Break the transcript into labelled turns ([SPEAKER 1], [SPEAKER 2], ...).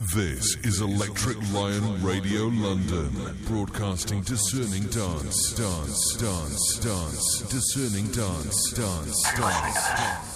[SPEAKER 1] This is Electric Lion Radio London, broadcasting discerning dance, discerning dance.